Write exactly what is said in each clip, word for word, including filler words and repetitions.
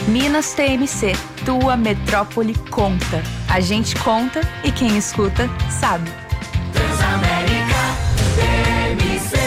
Minas T M C, tua metrópole conta. A gente conta e quem escuta sabe. Transamérica T M C.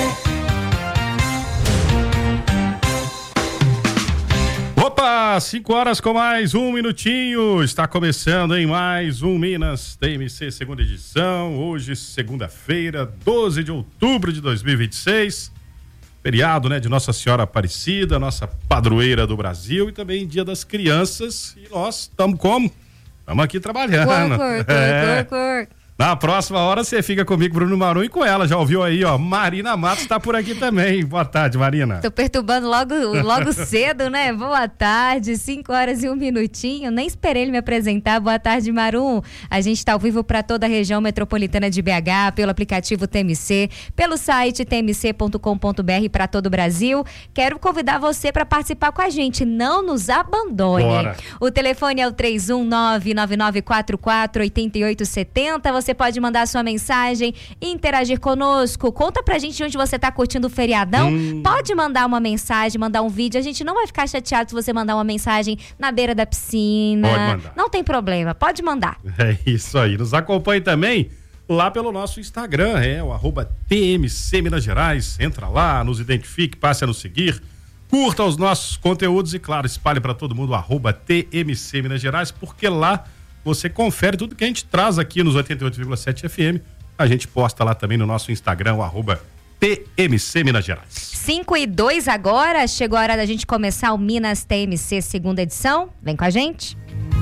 Opa, cinco horas com mais um minutinho. Está começando em mais um Minas T M C, segunda edição. Hoje, segunda-feira, doze de outubro de dois mil e vinte e seis. Feriado, né, de Nossa Senhora Aparecida, nossa padroeira do Brasil, e também Dia das Crianças. E nós estamos como? Estamos aqui trabalhando. Cor, cor, cor, é. cor, cor. Na próxima hora você fica comigo, Bruno Marum, e com ela. Já ouviu aí, ó? Marina Matos está por aqui também. Boa tarde, Marina. Tô perturbando logo, logo cedo, né? Boa tarde, cinco horas e um minutinho. Nem esperei ele me apresentar. Boa tarde, Marum. A gente está ao vivo para toda a região metropolitana de B H, pelo aplicativo T M C, pelo site t m c ponto com ponto b r para todo o Brasil. Quero convidar você para participar com a gente. Não nos abandone. Bora. O telefone é o três um nove, nove nove quatro quatro, oito oito sete zero. Você Você pode mandar sua mensagem, interagir conosco. Conta pra gente onde você tá curtindo o feriadão. Hum. Pode mandar uma mensagem, mandar um vídeo. A gente não vai ficar chateado se você mandar uma mensagem na beira da piscina. Pode mandar. Não tem problema, pode mandar. É isso aí. Nos acompanhe também lá pelo nosso Instagram, é o arroba T M C Minas Gerais. Entra lá, nos identifique, passe a nos seguir. Curta os nossos conteúdos e, claro, espalhe para todo mundo o arroba T M C Minas Gerais, porque lá você confere tudo que a gente traz aqui nos oitenta e oito vírgula sete F M. A gente posta lá também no nosso Instagram, o arroba T M C Minas Gerais. cinco e dois agora, chegou a hora da gente começar o Minas T M C segunda edição. Vem com a gente.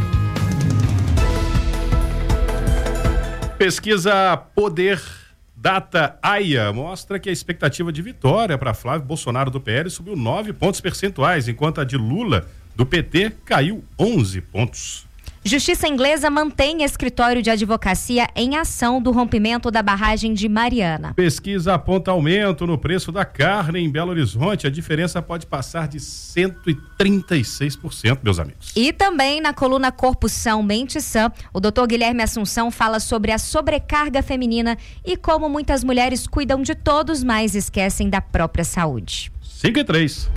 Pesquisa Poder Data A I A mostra que a expectativa de vitória para Flávio Bolsonaro do P L subiu nove pontos percentuais, enquanto a de Lula do P T caiu onze pontos. Justiça inglesa mantém escritório de advocacia em ação do rompimento da barragem de Mariana. Pesquisa aponta aumento no preço da carne em Belo Horizonte. A diferença pode passar de cento e trinta e seis por cento, meus amigos. E também na coluna Corpo São, Mente Sã, o doutor Guilherme Assunção fala sobre a sobrecarga feminina e como muitas mulheres cuidam de todos, mas esquecem da própria saúde. cinco e três.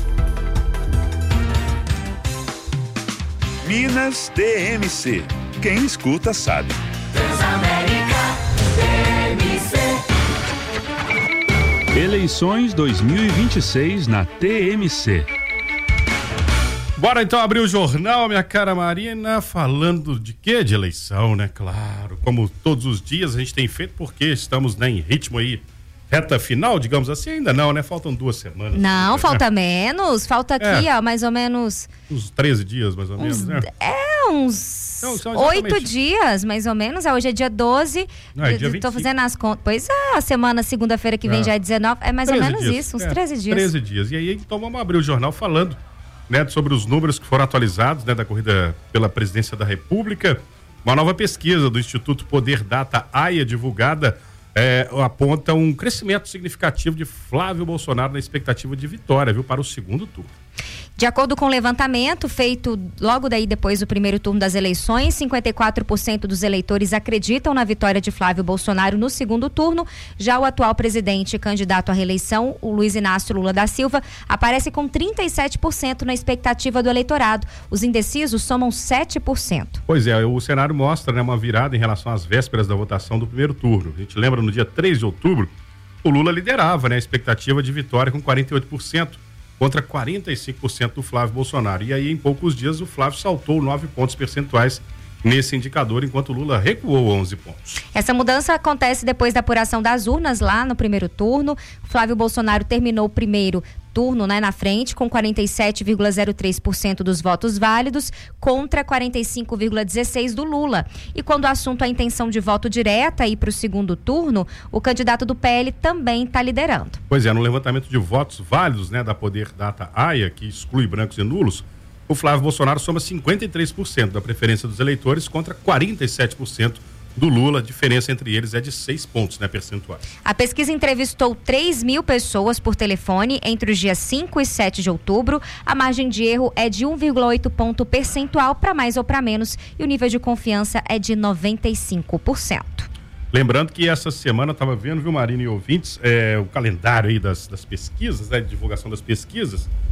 Minas T M C. Quem escuta sabe. Transamérica T M C. Eleições dois mil e vinte e seis na T M C. Bora então abrir o jornal, minha cara Marina, falando de quê? De eleição, né? Claro, como todos os dias a gente tem feito, porque estamos, né, em ritmo aí, reta final, digamos assim, ainda não, né? Faltam duas semanas. Não, ainda, falta né? menos, falta aqui, É. ó, mais ou menos... Uns treze dias, mais ou menos, Uns, né? é, uns Não, são oito exatamente- dias, mais ou menos. Hoje é dia doze. Não, é eu dia tô vinte e cinco. fazendo as contas. Pois é, a semana, segunda-feira que vem É. já é dezenove. É mais ou treze menos dias. isso, uns É, treze dias. treze dias. E aí, então vamos abrir o jornal falando, né, sobre os números que foram atualizados, né, da corrida pela presidência da República. Uma nova pesquisa do Instituto Poder Data A I A divulgada é, aponta um crescimento significativo de Flávio Bolsonaro na expectativa de vitória, viu, para o segundo turno. De acordo com o levantamento feito logo daí depois do primeiro turno das eleições, cinquenta e quatro por cento dos eleitores acreditam na vitória de Flávio Bolsonaro no segundo turno. Já o atual presidente e candidato à reeleição, o Luiz Inácio Lula da Silva, aparece com trinta e sete por cento na expectativa do eleitorado. Os indecisos somam sete por cento. Pois é, o cenário mostra, né, uma virada em relação às vésperas da votação do primeiro turno. A gente lembra, no dia três de outubro, o Lula liderava, né, a expectativa de vitória com quarenta e oito por cento. Contra quarenta e cinco por cento do Flávio Bolsonaro. E aí, em poucos dias, o Flávio saltou nove pontos percentuais nesse indicador, enquanto o Lula recuou onze pontos. Essa mudança acontece depois da apuração das urnas lá no primeiro turno. Flávio Bolsonaro terminou o primeiro turno, né, na frente, com quarenta e sete vírgula zero três por cento dos votos válidos contra quarenta e cinco vírgula dezesseis por cento do Lula. E quando o assunto é a intenção de voto direta e para o segundo turno, o candidato do P L também está liderando. Pois é, no levantamento de votos válidos, né, da Poder Data A I A, que exclui brancos e nulos, o Flávio Bolsonaro soma cinquenta e três por cento da preferência dos eleitores contra quarenta e sete por cento do Lula. A diferença entre eles é de seis pontos, né, percentuais. A pesquisa entrevistou três mil pessoas por telefone entre os dias cinco e sete de outubro. A margem de erro é de um vírgula oito ponto percentual para mais ou para menos e o nível de confiança é de noventa e cinco por cento. Lembrando que essa semana eu estava vendo, viu, Marina e ouvintes, é, o calendário aí das, das pesquisas, né, de divulgação das pesquisas.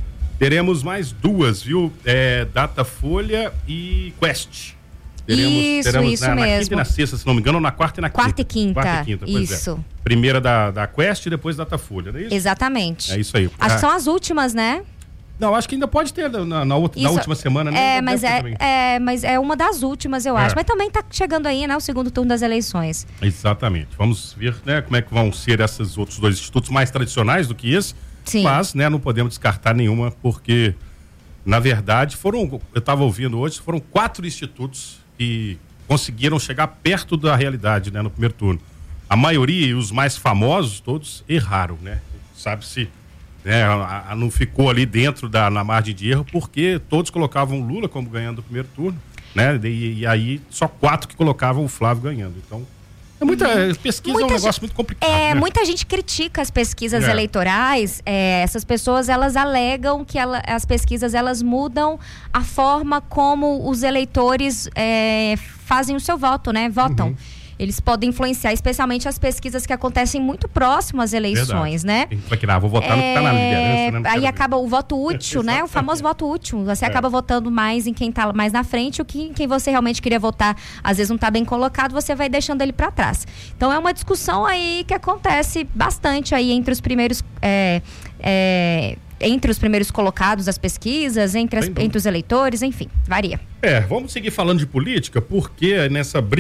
Teremos mais duas, viu? É, Datafolha e Quest. Teremos, isso, teremos isso na, mesmo. Na quinta e na sexta, se não me engano, ou na quarta e na quinta. Quarta e quinta. Quarta e quinta, pois isso. É. Primeira da, da Quest e depois Datafolha, não é isso? Exatamente. É isso aí. Acho Ah. que são as últimas, né? Não, acho que ainda pode ter na, na, outra, na Isso. última semana, né? É Deve mas ter é, também. é, mas é uma das últimas, eu É. acho. Mas também tá chegando aí, né? O segundo turno das eleições. Exatamente. Vamos ver, né, como é que vão ser esses outros dois institutos mais tradicionais do que esse. Sim. Mas, né, não podemos descartar nenhuma, porque, na verdade, foram, eu estava ouvindo hoje, foram quatro institutos que conseguiram chegar perto da realidade, né, no primeiro turno. A maioria e os mais famosos, todos, erraram, né? Sabe-se, né, a, a não ficou ali dentro da na margem de erro, porque todos colocavam o Lula como ganhando o primeiro turno, né? E, e aí só quatro que colocavam o Flávio ganhando. Então, é muita pesquisa, Muita é um negócio gente- muito complicado. É, né? muita gente critica as pesquisas É. eleitorais. É, essas pessoas, elas alegam que ela- as pesquisas, elas mudam a forma como os eleitores é, fazem o seu voto, né? Votam. Uhum. Eles podem influenciar, especialmente as pesquisas que acontecem muito próximo às eleições, Verdade. né? A gente vai querer, ah, vou votar no que tá na É, liderança, né? Não quero aí ver. acaba o voto útil, né? O Exatamente. famoso voto útil. Você É. acaba votando mais em quem tá mais na frente, o que quem você realmente queria votar, às vezes não tá bem colocado, você vai deixando ele para trás. Então é uma discussão aí que acontece bastante aí entre os primeiros é, é, entre os primeiros colocados das pesquisas, entre, as- Sem dúvida. entre os eleitores, enfim, varia. É, vamos seguir falando de política, porque nessa briga